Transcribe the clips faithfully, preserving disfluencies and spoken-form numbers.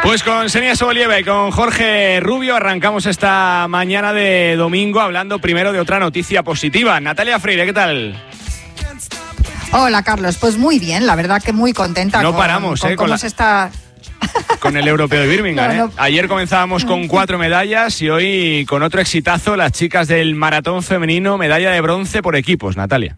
Pues con Xenia Sobolieva y con Jorge Rubio arrancamos esta mañana de domingo hablando primero de otra noticia positiva. Natalia Freire, ¿qué tal? Hola, Carlos. Pues muy bien, la verdad que muy contenta. No con, paramos, con ¿eh? cómo Con la... se está... Con el europeo de Birmingham, no, no. ¿eh? Ayer comenzábamos con cuatro medallas y hoy con otro exitazo, las chicas del maratón femenino, medalla de bronce por equipos, Natalia.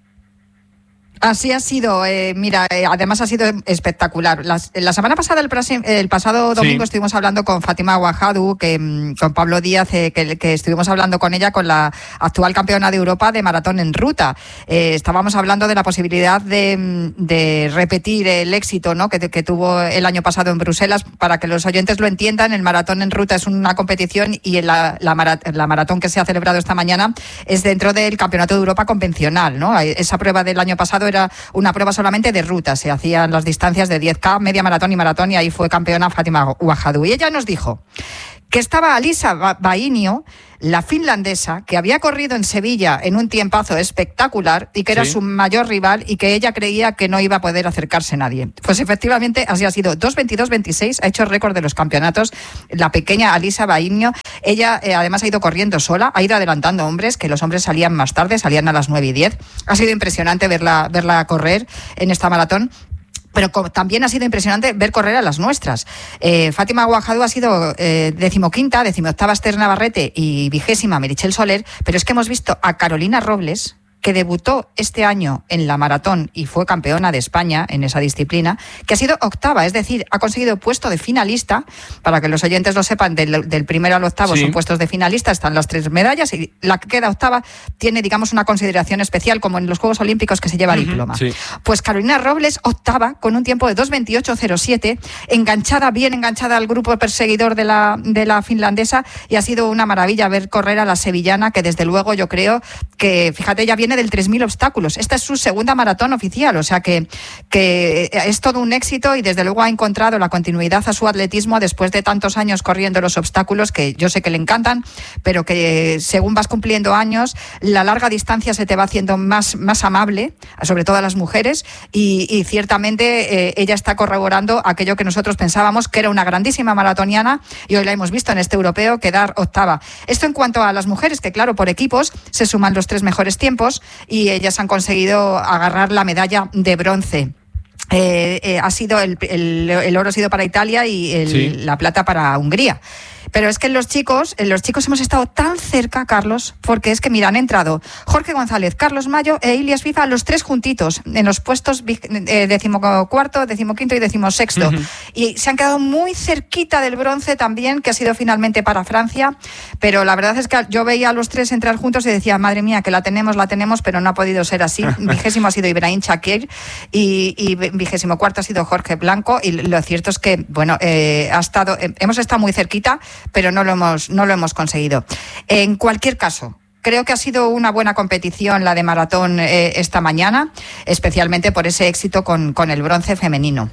Así ha sido, eh, mira, eh, además ha sido espectacular. Las, la semana pasada, el, el pasado domingo, sí. estuvimos hablando con Fátima Ouahdou, que, con Pablo Díaz, eh, que, que estuvimos hablando con ella, con la actual campeona de Europa de maratón en ruta. Eh, estábamos hablando de la posibilidad de, de repetir el éxito, ¿no?, que, que tuvo el año pasado en Bruselas. Para que los oyentes lo entiendan, el maratón en ruta es una competición y la, la, marat- la maratón que se ha celebrado esta mañana es dentro del Campeonato de Europa convencional, ¿no? Esa prueba del año pasado era una prueba solamente de ruta, se hacían las distancias de diez K, media maratón y maratón, y ahí fue campeona Fátima Ouahdou. Y ella nos dijo que estaba Alisa Bainio, la finlandesa, que había corrido en Sevilla en un tiempazo espectacular y que era sí. su mayor rival, y que ella creía que no iba a poder acercarse nadie. Pues efectivamente así ha sido. dos veintidós veintiséis ha hecho el récord de los campeonatos la pequeña Alisa Bainio. Ella eh, además ha ido corriendo sola, ha ido adelantando hombres, que los hombres salían más tarde, salían a las nueve y diez. Ha sido impresionante verla, verla correr en esta maratón. Pero también ha sido impresionante ver correr a las nuestras. Eh, Fátima Ouahdou ha sido eh, decimoquinta, decimoctava Esther Navarrete y vigésima Meritxell Soler, pero es que hemos visto a Carolina Robles, que debutó este año en la maratón y fue campeona de España en esa disciplina, que ha sido octava, es decir, ha conseguido puesto de finalista. Para que los oyentes lo sepan, del, del primero al octavo sí. son puestos de finalista, están las tres medallas, y la que queda octava tiene, digamos, una consideración especial, como en los Juegos Olímpicos, que se lleva uh-huh, diploma. Sí. Pues Carolina Robles, octava, con un tiempo de dos veintiocho cero siete, enganchada, bien enganchada al grupo perseguidor de la, de la finlandesa, y ha sido una maravilla ver correr a la sevillana, que desde luego yo creo que, fíjate, ella viene del tres mil obstáculos. Esta es su segunda maratón oficial, o sea que, que es todo un éxito, y desde luego ha encontrado la continuidad a su atletismo después de tantos años corriendo los obstáculos, que yo sé que le encantan, pero que según vas cumpliendo años, la larga distancia se te va haciendo más, más amable, sobre todo a las mujeres, y, y ciertamente eh, ella está corroborando aquello que nosotros pensábamos, que era una grandísima maratoniana, y hoy la hemos visto en este europeo quedar octava. Esto en cuanto a las mujeres, que claro, por equipos se suman los tres mejores tiempos, y ellas han conseguido agarrar la medalla de bronce. Eh, eh, ha sido el, el, el oro ha sido para Italia y el, sí. la plata para Hungría. Pero es que en los chicos, en los chicos hemos estado tan cerca, Carlos, porque es que, mira, han entrado Jorge González, Carlos Mayo e Ilias Fifa, los tres juntitos, en los puestos eh, decimocuarto, decimoquinto y decimosexto. Uh-huh. Y se han quedado muy cerquita del bronce también, que ha sido finalmente para Francia. Pero la verdad es que yo veía a los tres entrar juntos y decía, madre mía, que la tenemos, la tenemos, pero no ha podido ser así. Vigésimo ha sido Ibrahim Shakir y, y vigésimo cuarto ha sido Jorge Blanco. Y lo cierto es que, bueno, eh, ha estado, eh, hemos estado muy cerquita, pero no lo hemos, no lo hemos conseguido. En cualquier caso, creo que ha sido una buena competición la de maratón eh, esta mañana, especialmente por ese éxito con, con el bronce femenino.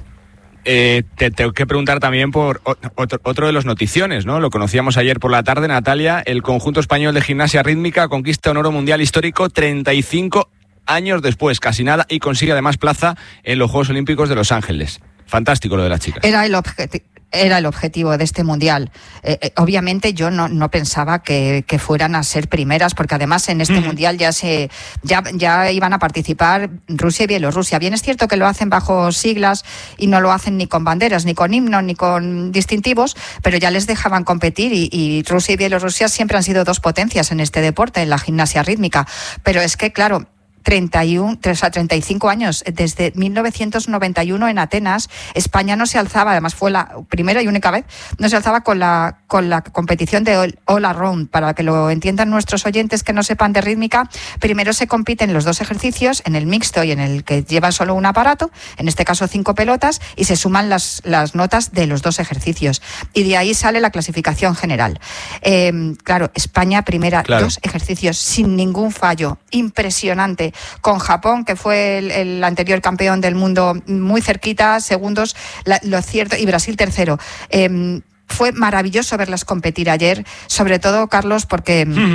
Eh, te tengo que preguntar también por otro, otro de los noticiones, ¿no? Lo conocíamos ayer por la tarde, Natalia. El conjunto español de gimnasia rítmica conquista un oro mundial histórico treinta y cinco años después, casi nada, y consigue además plaza en los Juegos Olímpicos de Los Ángeles. Fantástico lo de las chicas. Era el objetivo. Era el objetivo de este mundial. Eh, eh, obviamente yo no, no pensaba que, que fueran a ser primeras, porque además en este uh-huh. mundial ya se ya, ya iban a participar Rusia y Bielorrusia. Bien es cierto que lo hacen bajo siglas y no lo hacen ni con banderas, ni con himnos, ni con distintivos, pero ya les dejaban competir, y, y Rusia y Bielorrusia siempre han sido dos potencias en este deporte, en la gimnasia rítmica. Pero es que, claro, treinta y uno, treinta y cinco años, desde mil novecientos noventa y uno en Atenas, España no se alzaba, además fue la primera y única vez, no se alzaba con la, con la competición de all, all around. Para que lo entiendan nuestros oyentes que no sepan de rítmica, primero se compiten los dos ejercicios, en el mixto y en el que lleva solo un aparato, en este caso cinco pelotas, y se suman las, las notas de los dos ejercicios, y de ahí sale la clasificación general. Eh, claro, España primera, claro. dos ejercicios sin ningún fallo, impresionante. Con Japón, que fue el, el anterior campeón del mundo, muy cerquita, segundos, la, lo cierto, y Brasil tercero. Eh, fue maravilloso verlas competir ayer, sobre todo, Carlos, porque... Uh-huh.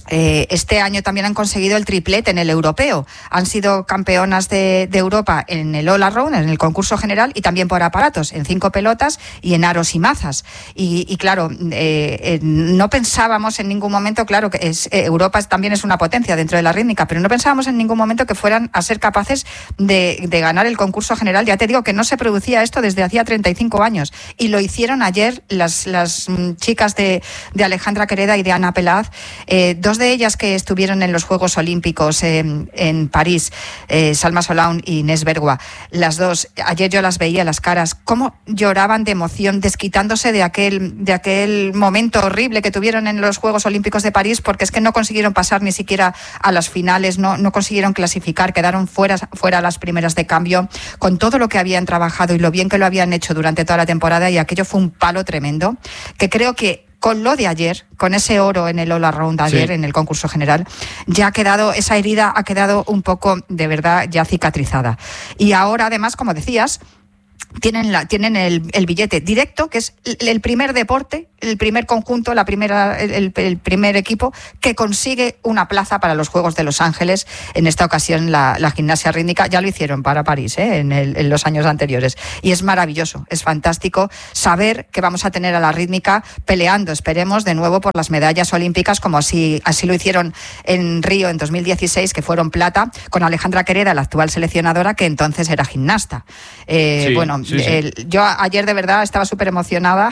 Eh, este año también han conseguido el triplete en el europeo. Han sido campeonas de, de Europa en el all around, en el concurso general, y también por aparatos, en cinco pelotas y en aros y mazas. Y, y claro, eh, eh, no pensábamos en ningún momento, claro, que es, eh, Europa también es una potencia dentro de la rítmica, pero no pensábamos en ningún momento que fueran a ser capaces de, de ganar el concurso general. Ya te digo que no se producía esto desde hacía treinta y cinco años. Y lo hicieron ayer las, las chicas de, de Alejandra Quereda y de Ana Pelaz, eh, dos de ellas que estuvieron en los Juegos Olímpicos eh, en París, eh, Salma Solaun y Inés Bergua. Las dos, ayer yo las veía, las caras, cómo lloraban de emoción, desquitándose de aquel, de aquel momento horrible que tuvieron en los Juegos Olímpicos de París, porque es que no consiguieron pasar ni siquiera a las finales, no, no consiguieron clasificar, quedaron fuera, fuera las primeras de cambio, con todo lo que habían trabajado y lo bien que lo habían hecho durante toda la temporada, y aquello fue un palo tremendo, que creo que con lo de ayer, con ese oro en el all around ayer, sí, en el concurso general, ya ha quedado, esa herida ha quedado un poco, de verdad, ya cicatrizada. Y ahora, además, como decías, tienen, la, tienen el, el billete directo, que es el primer deporte, el primer conjunto, la primera, el, el primer equipo que consigue una plaza para los Juegos de Los Ángeles. En esta ocasión la, la gimnasia rítmica, ya lo hicieron para París, ¿eh? en, el, en los años anteriores. Y es maravilloso, es fantástico saber que vamos a tener a la rítmica peleando, esperemos, de nuevo por las medallas olímpicas, como así, así lo hicieron en Río en dos mil dieciséis, que fueron plata, con Alejandra Quereda, la actual seleccionadora, que entonces era gimnasta. Eh, sí, bueno, sí, sí. El, yo ayer de verdad estaba súper emocionada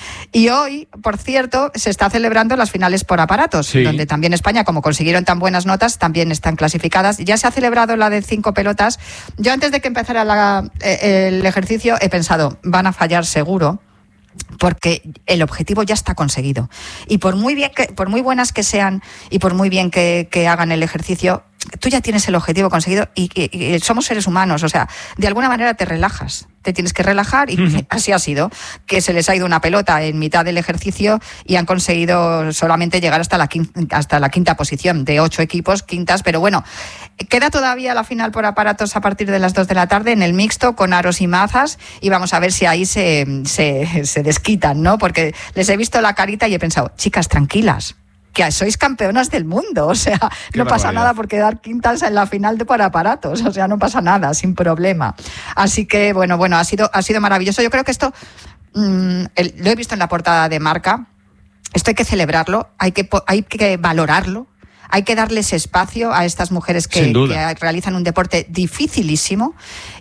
y hoy, por cierto, se está celebrando las finales por aparatos, sí, donde también España, como consiguieron tan buenas notas, también están clasificadas. Ya se ha celebrado la de cinco pelotas. Yo antes de que empezara la, eh, el ejercicio he pensado, van a fallar seguro, porque el objetivo ya está conseguido. Y por muy bien que, por muy buenas que sean y por muy bien que, que hagan el ejercicio, tú ya tienes el objetivo conseguido y, y, y somos seres humanos, o sea, de alguna manera te relajas, te tienes que relajar y uh-huh. así ha sido, que se les ha ido una pelota en mitad del ejercicio y han conseguido solamente llegar hasta la quinta, hasta la quinta posición de ocho equipos, quintas, pero bueno, queda todavía la final por aparatos a partir de las dos de la tarde en el mixto con aros y mazas y vamos a ver si ahí se, se, se desquitan, ¿no? Porque les he visto la carita y he pensado, chicas, tranquilas, que sois campeonas del mundo, o sea, Qué no pasa barbaridad. Nada por quedar quintas en la final de por aparatos, o sea, no pasa nada, sin problema. Así que, bueno, bueno, ha sido, ha sido maravilloso. Yo creo que esto, mmm, el, lo he visto en la portada de Marca, esto hay que celebrarlo, hay que, hay que valorarlo, hay que darles espacio a estas mujeres que, que realizan un deporte dificilísimo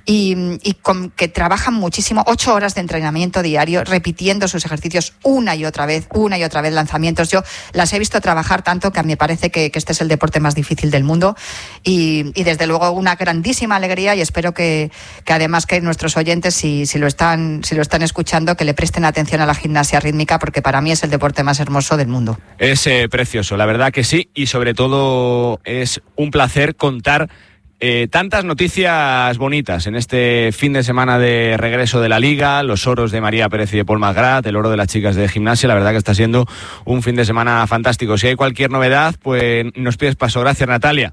y, y con, que trabajan muchísimo, ocho horas de entrenamiento diario, repitiendo sus ejercicios una y otra vez, una y otra vez, lanzamientos. Yo las he visto trabajar tanto que a mí me parece que, que este es el deporte más difícil del mundo y, y desde luego una grandísima alegría y espero que, que además que nuestros oyentes, si, si, lo están, si lo están escuchando, que le presten atención a la gimnasia rítmica porque para mí es el deporte más hermoso del mundo. Es eh, precioso, la verdad que sí, y sobre todo es un placer contar eh, tantas noticias bonitas en este fin de semana de regreso de la Liga, los oros de María Pérez y de Paul Magrat, el oro de las chicas de gimnasia. La verdad que está siendo un fin de semana fantástico. Si hay cualquier novedad, pues nos pides paso. Gracias, Natalia.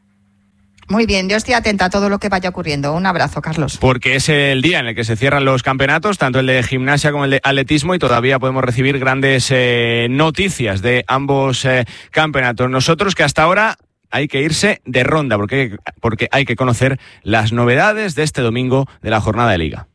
Muy bien, yo estoy atenta a todo lo que vaya ocurriendo. Un abrazo, Carlos. Porque es el día en el que se cierran los campeonatos, tanto el de gimnasia como el de atletismo, y todavía podemos recibir grandes eh, noticias de ambos eh, campeonatos. Nosotros que hasta ahora hay que irse de ronda, porque, porque hay que conocer las novedades de este domingo de la jornada de Liga.